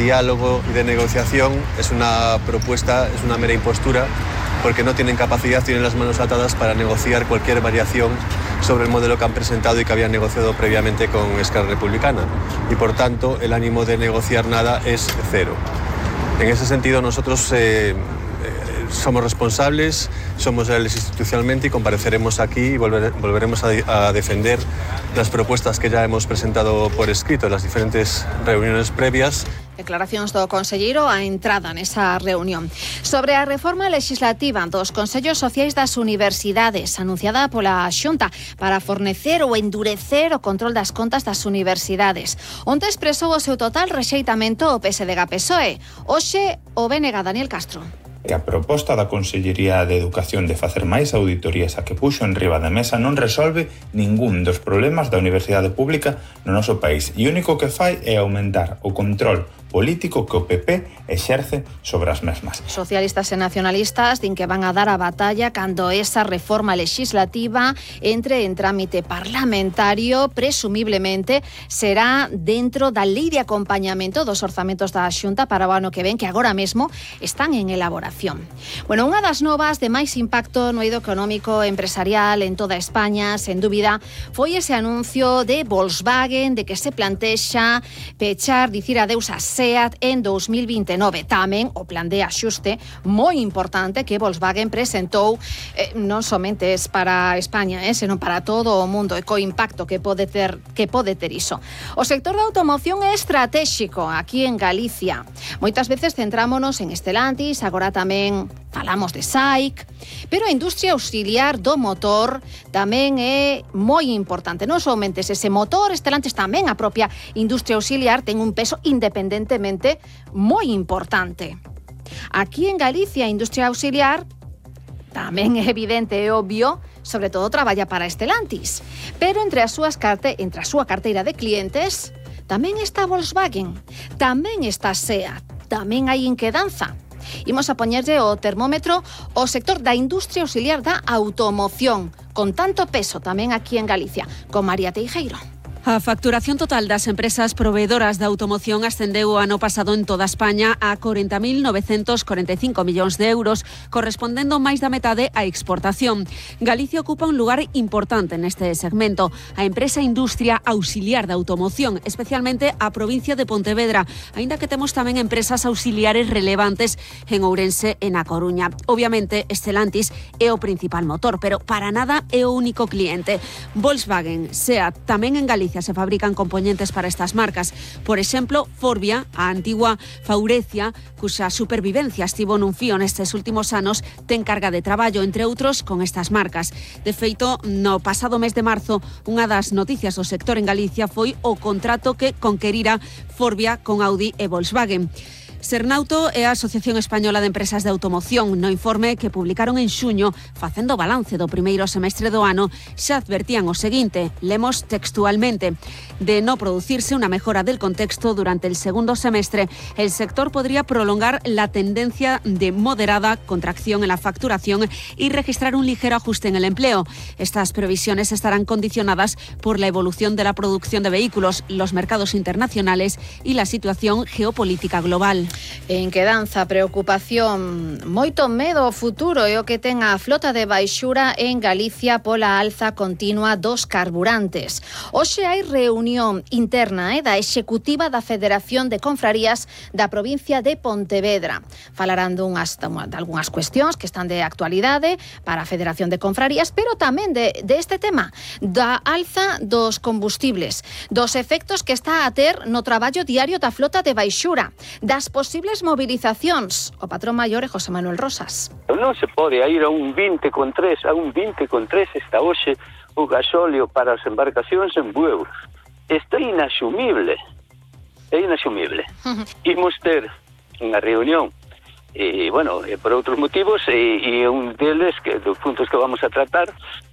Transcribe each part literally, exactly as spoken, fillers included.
diálogo y de negociación es una propuesta, es una mera impostura, porque no tienen capacidad, tienen las manos atadas para negociar cualquier variación sobre el modelo que han presentado y que habían negociado previamente con Esquerra Republicana. Y por tanto, el ánimo de negociar nada es cero. En ese sentido, nosotros eh, eh, somos responsables, somos leales institucionalmente y compareceremos aquí y volver, volveremos a, a defender las propuestas que ya hemos presentado por escrito en las diferentes reuniones previas. Declaracións do conselleiro a entrada nesa reunión. Sobre a reforma legislativa dos Consellos Sociais das Universidades anunciada pola Xunta para fornecer ou endurecer o control das contas das universidades. Onte expresou o seu total rexeitamento o P S D G P S O E. Hoxe o B N G Daniel Castro. Que a proposta da Consellería de Educación de facer máis auditorías a que puxo en riba da mesa non resolve ningún dos problemas da universidade pública no noso país e o único que fai é aumentar o control político que o P P exerce sobre as mesmas. Socialistas e nacionalistas din que van a dar a batalla cando esa reforma legislativa entre en trámite parlamentario, presumiblemente será dentro da lei de acompañamento dos orzamentos da Xunta para o ano que ven, que agora mesmo están en elaboración. Bueno, unha das novas de máis impacto no eido económico empresarial en toda España, sen dúbida, foi ese anuncio de Volkswagen de que se plantexa pechar, dicir adeus a SEAT en dos mil vintenove. Tamén o plan de axuste moi importante que Volkswagen presentou eh, non somente es para España, eh, senón para todo o mundo e co impacto que pode ter que pode ter iso. O sector da automoción é estratégico aquí en Galicia. Moitas veces centrámonos en Stellantis, agora tamén falamos de S A I C, pero a industria auxiliar do motor tamén é moi importante. Non somente ese motor, Stellantis tamén a propia industria auxiliar ten un peso independentemente moi importante. Aquí en Galicia, a industria auxiliar tamén é evidente e obvio, sobre todo traballa para Stellantis, pero entre as súas carte, entre a súa carteira de clientes tamén está Volkswagen, tamén está SEAT, tamén hai inquedanza. Imos a poñerlle o termómetro ao sector da industria auxiliar da automoción, con tanto peso tamén aquí en Galicia, con María Teijeiro. A facturación total das empresas proveedoras de automoción ascendeu o ano pasado en toda España a corenta mil novecentos corenta e cinco millóns de euros, correspondendo máis da metade á exportación. Galicia ocupa un lugar importante neste segmento. A empresa Industria Auxiliar de Automoción, especialmente a provincia de Pontevedra, aínda que temos tamén empresas auxiliares relevantes en Ourense e na Coruña. Obviamente, Stellantis é o principal motor, pero para nada é o único cliente. Volkswagen, SEAT, tamén en Galicia se fabrican componentes para estas marcas. Por exemplo, Forvia, a antigua Faurecia, cuxa supervivencia estivo nun fío nestes últimos anos, ten carga de traballo, entre outros, con estas marcas. De feito, no pasado mes de marzo, unha das noticias do sector en Galicia foi o contrato que conquerira Forvia con Audi e Volkswagen. Sernauto é a Asociación Española de Empresas de Automoción. No informe que publicaron en xuño, facendo balance do primeiro semestre do ano, xa advertían o seguinte, lemos textualmente: de no producirse una mejora del contexto durante el segundo semestre, el sector podría prolongar la tendencia de moderada contracción en la facturación y registrar un ligero ajuste en el empleo. Estas previsiones estarán condicionadas por la evolución de la producción de vehículos, los mercados internacionales y la situación geopolítica global. En quedanza, preocupación, moito medo ao futuro é o que ten a flota de baixura en Galicia pola alza continua dos carburantes. Hoxe hai reunión interna eh, da executiva da Federación de Confrarías da provincia de Pontevedra. Falarán dunhas, de algunhas cuestións que están de actualidade para a Federación de Confrarías, pero tamén de, de este tema, da alza dos combustibles, dos efectos que está a ter no traballo diario da flota de baixura, das posibles movilizacións. O patrón maior é José Manuel Rosas. Non se pode ir a un vinte con tres, a un vinte con tres está hoxe o gasóleo para as embarcacións en Bueu. Isto é inasumible. É inasumible. Uh-huh. Imos ter unha reunión e, bueno, e por outros motivos e, e un deles, que dos puntos que vamos a tratar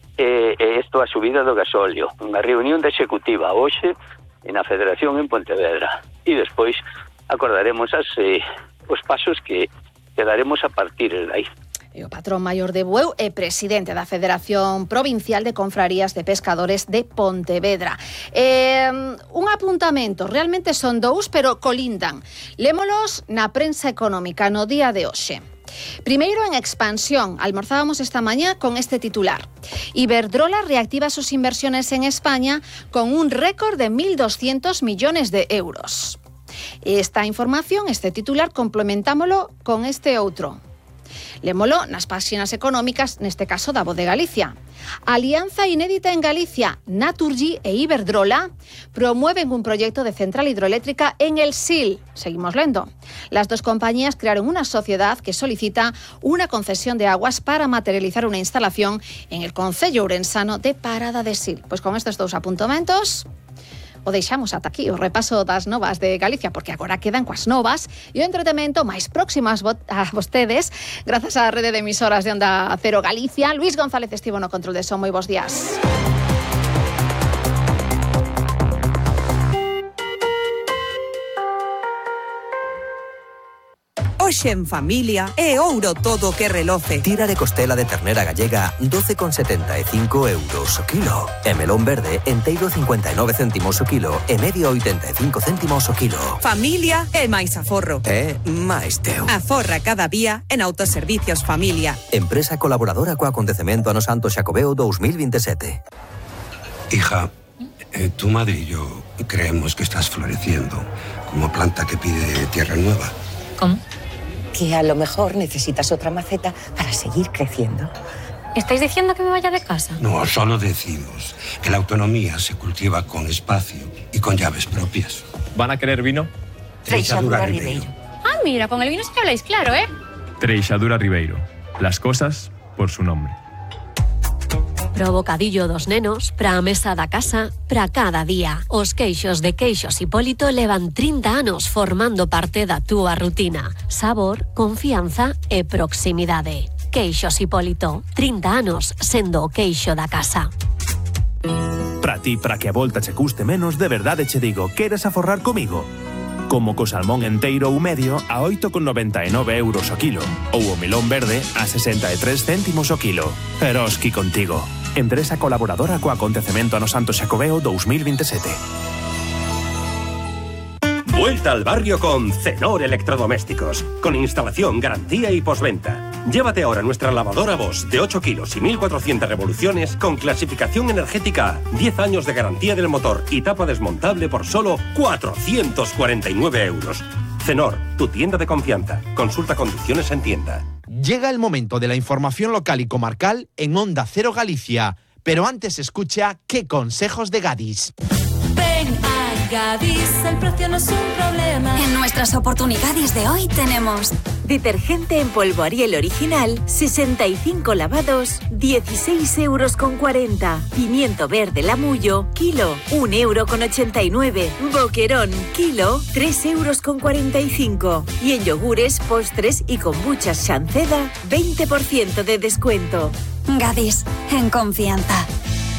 é, é isto, a subida do gasóleo. Unha reunión de executiva hoxe na Federación en Pontevedra. E despois acordaremos as, eh, os pasos que, que daremos a partir de aí. E o patrón maior de Bueu e presidente da Federación Provincial de Confrarías de Pescadores de Pontevedra. Eh, un apuntamento, realmente son dous, pero colindan. Lémolos na prensa económica no día de hoxe. Primeiro, en expansión, almorzábamos esta mañá con este titular. Iberdrola reactiva sus inversiones en España con un récord de mil doscientos millones de euros. Esta información, este titular, complementámolo con este outro. Lémolo nas páxinas económicas, neste caso da Voz de Galicia. Alianza inédita en Galicia, Naturgy e Iberdrola promueven un proyecto de central hidroeléctrica en el Sil. Seguimos lendo. Las dos compañías crearon una sociedad que solicita una concesión de aguas para materializar una instalación en el concello ourensano de Parada de Sil. Pois con estes dous apuntamentos o deixamos ata aquí o repaso das novas de Galicia, porque agora quedan coas novas e o entretemento máis próximas a vostedes, grazas á rede de emisoras de Onda Cero Galicia. Luis González estivo no control de son. Moi bons días. Hoxe en familia é ouro todo que reloce. Tira de costela de ternera gallega doce con setenta e cinco euros o kilo. E melón verde enteiro cincuenta e nove céntimos o kilo e medio oitenta e cinco céntimos o kilo. Familia é máis aforro. É máis teu. Aforra cada día en Autoservicios Familia. Empresa colaboradora co acontecemento Ano Santo Xacobeo dos mil veintisiete. Hija, eh, tu madre y yo creemos que estás floreciendo como planta que pide tierra nueva. ¿Cómo? Que a lo mejor necesitas otra maceta para seguir creciendo. ¿Estáis diciendo que me vaya de casa? No, solo decimos que la autonomía se cultiva con espacio y con llaves propias. ¿Van a querer vino? Treixadura Ribeiro. Ah, mira, con el vino sí que habláis claro, ¿eh? Treixadura Ribeiro. Las cosas por su nombre. Pro bocadillo dos nenos, pra a mesa da casa, pra cada día. Os queixos de Queixos Hipólito levan trinta anos formando parte da túa rutina. Sabor, confianza e proximidade. Queixos Hipólito, trinta anos sendo o queixo da casa. Pra ti, pra que a volta che custe menos, de verdade che digo, queres aforrar comigo? Como co salmón enteiro ou medio a oito con noventa e nove euros o kilo, ou o melón verde a sesenta e tres céntimos o kilo. Eroski contigo. Empresa colaboradora co acontecemento Ano Santo Xacobeo dos mil veintisiete. Vuelta al barrio con Cenor Electrodomésticos, con instalación, garantía y postventa. Llévate ahora nuestra lavadora Bosch de ocho kilos y mil cuatrocientas revoluciones con clasificación energética, diez años de garantía del motor y tapa desmontable por solo cuatrocientos cuarenta y nueve euros. Cenor, tu tienda de confianza. Consulta condiciones en tienda. Llega el momento de la información local y comarcal en Onda Cero Galicia, pero antes escucha qué consejos de Gadis. Ven a Gadis, el precio no es un problema. En nuestras oportunidades de hoy tenemos detergente en polvo Ariel original, sesenta y cinco lavados, dieciséis euros con cuarenta. Pimiento verde Lamullo, kilo, un euro con ochenta y nueve. Boquerón, kilo, tres euros con cuarenta y cinco. Y en yogures, postres y kombuchas Shanceda, veinte por ciento de descuento. Gadis, en confianza.